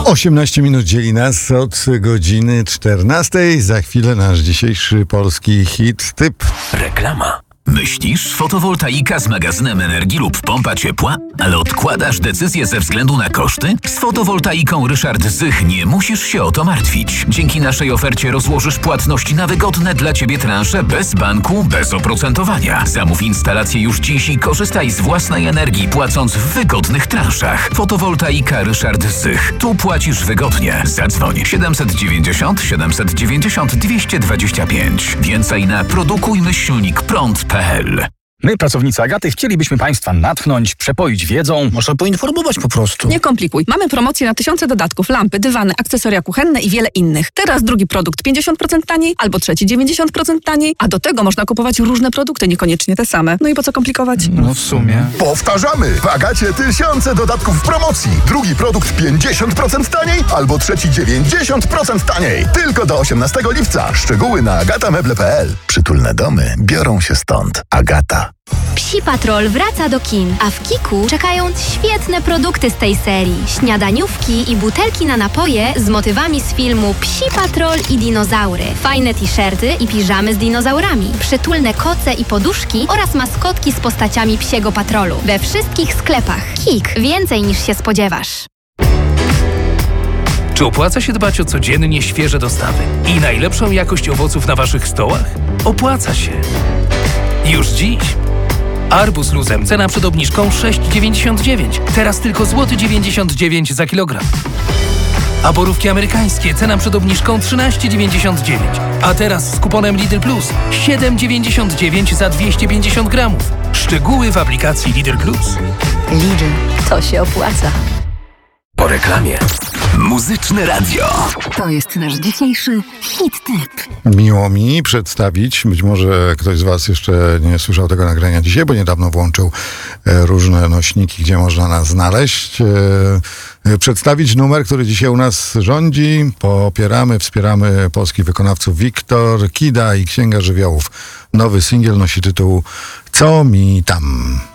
18 minut dzieli nas od godziny 14. Za chwilę nasz dzisiejszy polski hit typ. Reklama. Myślisz, fotowoltaika z magazynem energii lub pompa ciepła? Ale odkładasz decyzję ze względu na koszty? Z fotowoltaiką Ryszard Zych nie musisz się o to martwić. Dzięki naszej ofercie rozłożysz płatności na wygodne dla Ciebie transze bez banku, bez oprocentowania. Zamów instalację już dziś i korzystaj z własnej energii, płacąc w wygodnych transzach. Fotowoltaika Ryszard Zych. Tu płacisz wygodnie. Zadzwoń 790 790 225. Więcej na produkuj-prąd.pl. My, pracownicy Agaty, chcielibyśmy Państwa natchnąć, przepoić wiedzą. Można poinformować po prostu. Nie komplikuj. Mamy promocję na tysiące dodatków, lampy, dywany, akcesoria kuchenne i wiele innych. Teraz drugi produkt 50% taniej, albo trzeci 90% taniej, a do tego można kupować różne produkty, niekoniecznie te same. No i po co komplikować? No w sumie. Powtarzamy! W Agacie tysiące dodatków w promocji. Drugi produkt 50% taniej, albo trzeci 90% taniej. Tylko do 18 lipca. Szczegóły na agatameble.pl. Przytulne domy biorą się stąd. Agata. Psi Patrol wraca do kin, a w Kiku czekają świetne produkty z tej serii. Śniadaniówki i butelki na napoje z motywami z filmu Psi Patrol i dinozaury. Fajne t-shirty i piżamy z dinozaurami. Przytulne koce i poduszki oraz maskotki z postaciami Psiego Patrolu. We wszystkich sklepach. Kik. Więcej niż się spodziewasz. Czy opłaca się dbać o codziennie świeże dostawy i najlepszą jakość owoców na Waszych stołach? Opłaca się. Już dziś. Arbuz luzem, cena przed obniżką 6,99. Teraz tylko złoty 99 za kilogram. A borówki amerykańskie, cena przed obniżką 13,99. A teraz z kuponem Lidl Plus 7,99 za 250 gramów. Szczegóły w aplikacji Lidl Plus. Lidl, to się opłaca. Po reklamie. Muzyczne Radio. To jest nasz dzisiejszy hit typ. Miło mi przedstawić, być może ktoś z Was jeszcze nie słyszał tego nagrania dzisiaj, bo niedawno włączył różne nośniki, gdzie można nas znaleźć. Przedstawić numer, który dzisiaj u nas rządzi. Wspieramy polskich wykonawców Wiktor, Kida i Księga Żywiołów. Nowy singiel nosi tytuł Co mi tam?